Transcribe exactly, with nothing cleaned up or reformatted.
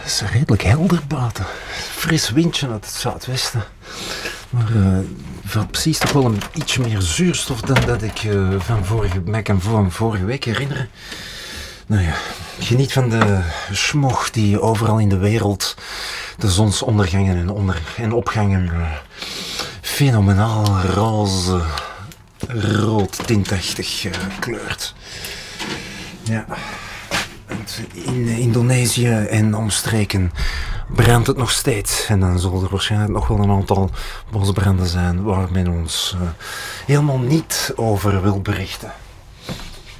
Het is redelijk helder buiten. Fris windje uit het zuidwesten. Maar uh, van precies toch wel een iets meer zuurstof dan dat ik uh, van vorige, mij kan van vorige week herinneren. Nou ja, geniet van de smog die overal in de wereld de zonsondergangen en, onder- en opgangen uh, fenomenaal roze, rood tintachtig uh, kleurt. Ja. In Indonesië en omstreken brandt het nog steeds. En dan zullen er waarschijnlijk nog wel een aantal bosbranden zijn waar men ons uh, helemaal niet over wil berichten.